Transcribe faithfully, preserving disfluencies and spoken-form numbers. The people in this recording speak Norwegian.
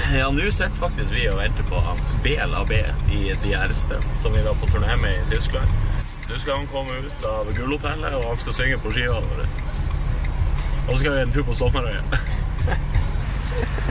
Ja, nå sitter faktisk vi og venter på B L A B i De Ærste, som vi var på turné med i Tyskland. Nå skal han komme ut av Gullhotellet, og han skal synge på skiva vår. Og så skal vi en tur på Sommerøya.